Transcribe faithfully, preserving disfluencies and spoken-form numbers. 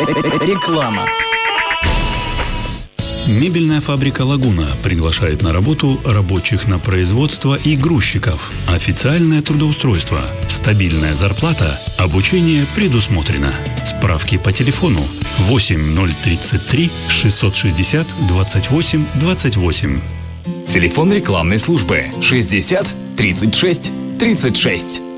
Реклама. Мебельная фабрика «Лагуна» приглашает на работу рабочих на производство и грузчиков. Официальное трудоустройство, стабильная зарплата, обучение предусмотрено. Справки по телефону восемь ноль тридцать три шестьсот шестьдесят двадцать восемь двадцать восемь. Телефон рекламной службы шестьдесят тридцать шесть тридцать шесть.